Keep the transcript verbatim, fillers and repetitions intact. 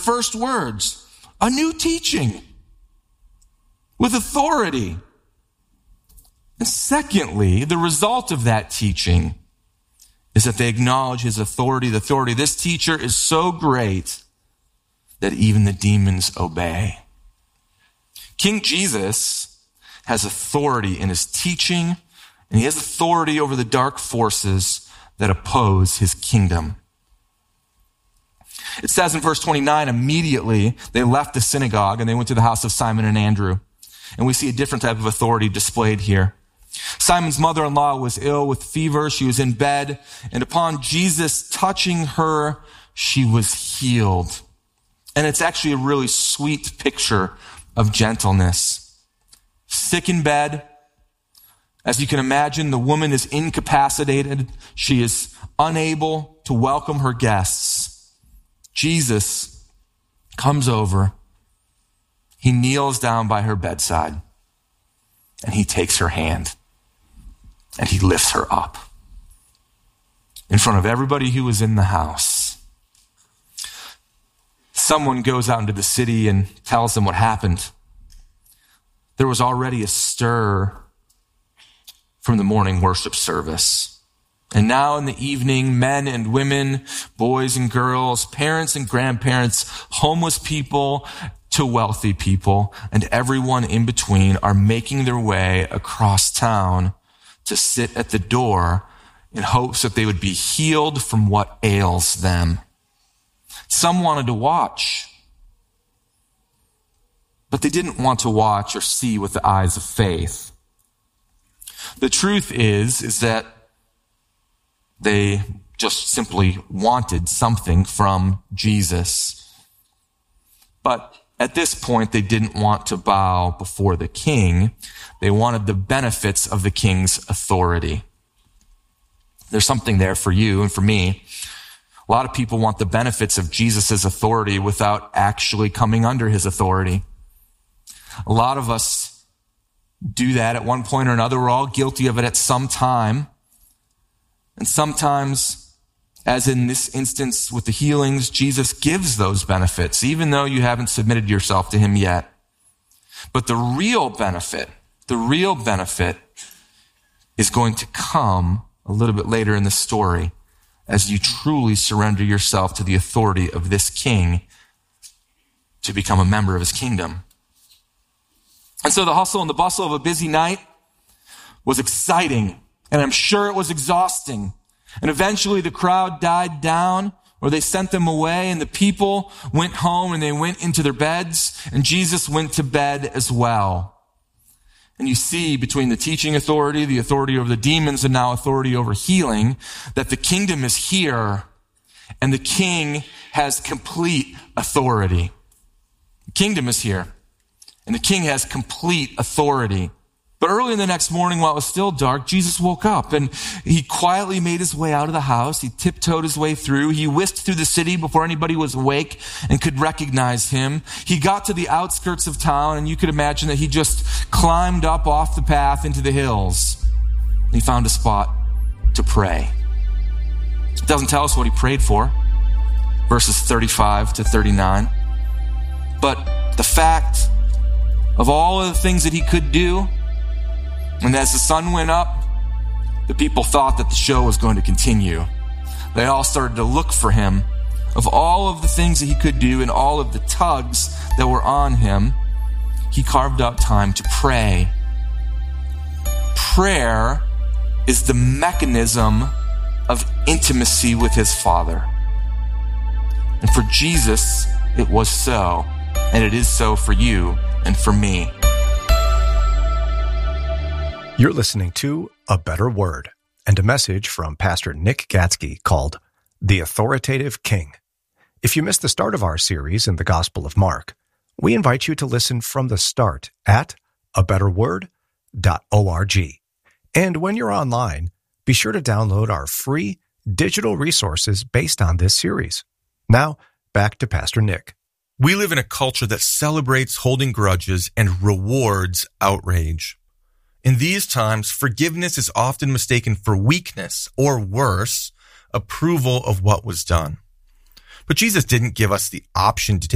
first words, a new teaching with authority. And secondly, the result of that teaching is that they acknowledge his authority. The authority of this teacher is so great that even the demons obey. King Jesus has authority in his teaching, and he has authority over the dark forces that oppose his kingdom. It says in verse twenty-nine, immediately they left the synagogue and they went to the house of Simon and Andrew. And we see a different type of authority displayed here. Simon's mother-in-law was ill with fever. She was in bed, and upon Jesus touching her, she was healed. And it's actually a really sweet picture of gentleness. Sick in bed. As you can imagine, the woman is incapacitated. She is unable to welcome her guests. Jesus comes over. He kneels down by her bedside, and he takes her hand, and he lifts her up in front of everybody who was in the house. Someone goes out into the city and tells them what happened. There was already a stir from the morning worship service. And now in the evening, men and women, boys and girls, parents and grandparents, homeless people to wealthy people, and everyone in between are making their way across town to sit at the door in hopes that they would be healed from what ails them. Some wanted to watch, but they didn't want to watch or see with the eyes of faith. The truth is, is that they just simply wanted something from Jesus. But at this point, they didn't want to bow before the king. They wanted the benefits of the king's authority. There's something there for you and for me. A lot of people want the benefits of Jesus' authority without actually coming under his authority. A lot of us do that at one point or another. We're all guilty of it at some time. And sometimes, as in this instance with the healings, Jesus gives those benefits, even though you haven't submitted yourself to him yet. But the real benefit, the real benefit is going to come a little bit later in the story as you truly surrender yourself to the authority of this king to become a member of his kingdom. And so the hustle and the bustle of a busy night was exciting, and I'm sure it was exhausting. And eventually the crowd died down, or they sent them away, and the people went home and they went into their beds, and Jesus went to bed as well. And you see between the teaching authority, the authority over the demons, and now authority over healing, that the kingdom is here, and the king has complete authority. The kingdom is here, and the king has complete authority. But early in the next morning, while it was still dark, Jesus woke up and he quietly made his way out of the house. He tiptoed his way through. He whisked through the city before anybody was awake and could recognize him. He got to the outskirts of town, and you could imagine that he just climbed up off the path into the hills. He found a spot to pray. It doesn't tell us what he prayed for, verses thirty-five to thirty-nine. But the fact of all of the things that he could do, and as the sun went up, the people thought that the show was going to continue. They all started to look for him. Of all of the things that he could do and all of the tugs that were on him, he carved out time to pray. Prayer is the mechanism of intimacy with his Father. And for Jesus, it was so. And it is so for you and for me. You're listening to A Better Word and a message from Pastor Nick Gatsky called The Authoritative King. If you missed the start of our series in the Gospel of Mark, we invite you to listen from the start at a better word dot org. And when you're online, be sure to download our free digital resources based on this series. Now, back to Pastor Nick. We live in a culture that celebrates holding grudges and rewards outrage. In these times, forgiveness is often mistaken for weakness, or worse, approval of what was done. But Jesus didn't give us the option to take